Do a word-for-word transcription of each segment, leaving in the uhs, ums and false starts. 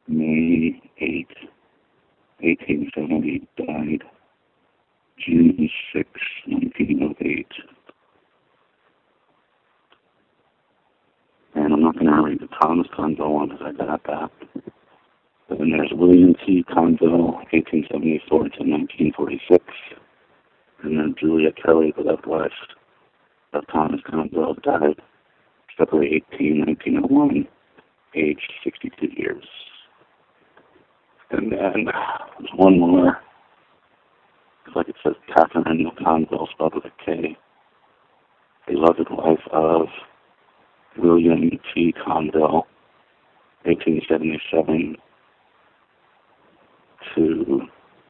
May eighth, eighteen seventy, died June sixth, nineteen oh eight. And I'm not going to read the Thomas Conville one because I got that. But then there's William T. Conville, eighteen seventy-four to nineteen forty-six. And then Julia Kelly, the left wife of Thomas Conville, died February eighteenth, nineteen oh one, aged sixty-two years. And then there's one more. It's like it says Catherine Conville, spelled with a K. Beloved wife of William T. Conville, eighteen seventy-seven to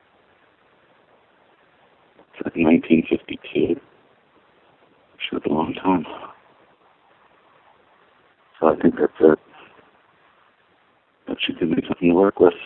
nineteen fifty-two. Which was a long time. So I think that's it. That should give me something to work with.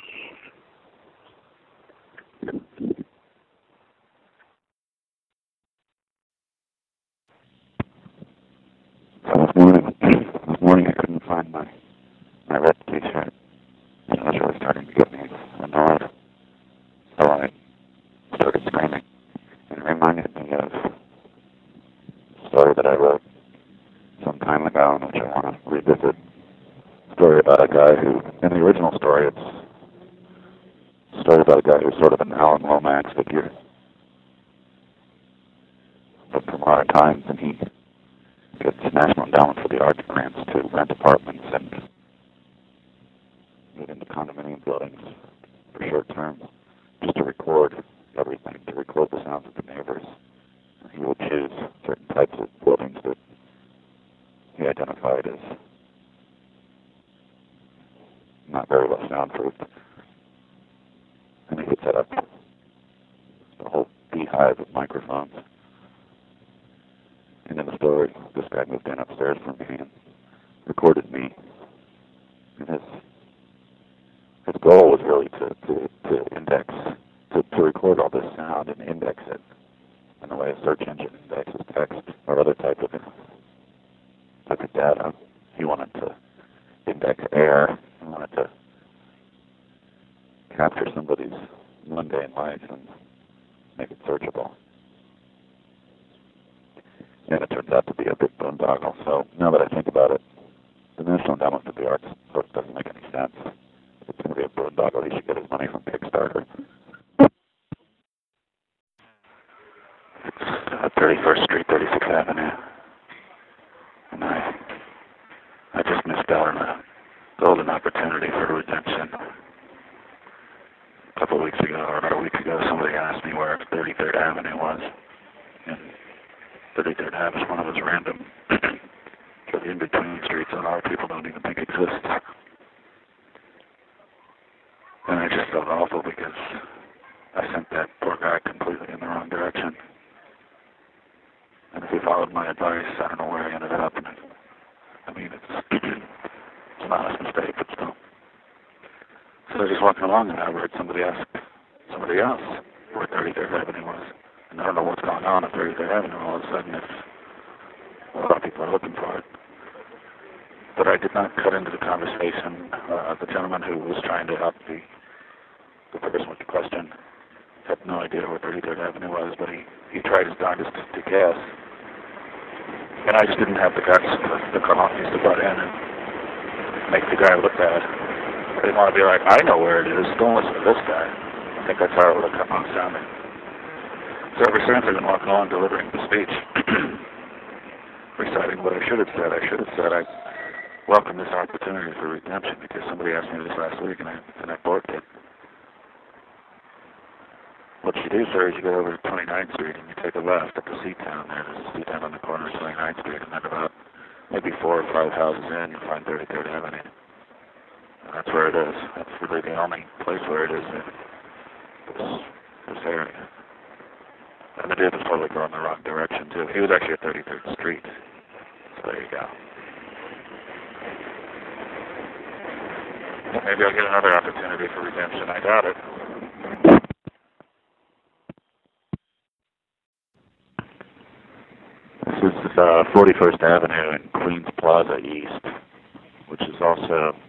So this morning, this morning I couldn't find my my red t-shirt. And it was really starting to get me annoyed. So I started screaming. And it reminded me of a story that I wrote some time ago, in which I want to revisit. A story about a guy who, in the original story, it's a story about a guy who's sort of an Alan Lomax figure. But from modern times, and he gets National Endowment for the Arts grants to rent apartments and move into condominium buildings for short terms, just to record everything, to record the sounds of the neighbors. And he would choose certain types of buildings that he identified as not very well soundproofed. And he would set up a whole beehive of microphones. And in the story, this guy moved in upstairs from me and recorded me. And his his goal was really to, to, to index, to, to record all this sound and index it in the way a search engine indexes text or other type of type of data. He wanted to index air. He wanted to capture somebody's mundane life and make it searchable. And it turns out to be a big boondoggle. So now that I think about it, the National Endowment for the Arts sort of doesn't make any sense. If it's going to be a boondoggle, he should get his money from Kickstarter. It's uh, thirty-first Street, thirty-sixth Avenue. And I, I just missed out on a golden opportunity for redemption. A couple of weeks ago, or about a week ago, somebody asked me where thirty-third Avenue was. And thirty-third Avenue is one of those random sort of in-between streets that a lot of people don't even think exists. And I just felt awful because I sent that poor guy completely in the wrong direction. And if he followed my advice, I don't know where he ended up. And it, I mean, it's, it's an honest mistake, but still. So I was just walking along and I heard somebody ask somebody else where thirty-third Avenue was. And I don't know what's going on at thirty-third Avenue all of a sudden if a lot of people are looking for it. But I did not cut into the conversation. Uh, the gentleman who was trying to help the, the person with the question had no idea where thirty-third Avenue was, but he, he tried his darndest to, to guess. And I just didn't have the guts to, to come off to butt in and make the guy look bad. I didn't want to be like, I know where it is, don't listen to this guy. I think that's how it would have come out sounding. So ever since I've been walking along delivering the speech, reciting what I should have said. I should have said I welcome this opportunity for redemption because somebody asked me this last week and I, and I borked it. What you do, sir, is you go over to twenty-ninth Street and you take a left at the C-Town there. There's a C-Town on the corner of twenty-ninth Street, and then about maybe four or five houses in, you'll find thirty-third Avenue. And that's where it is. That's really the only place where it is in this, this area. And the dude was totally going the wrong direction, too. He was actually at thirty-third Street. So there you go. Maybe I'll get another opportunity for redemption. I doubt it. This is uh, forty-first Avenue and Queens Plaza East, which is also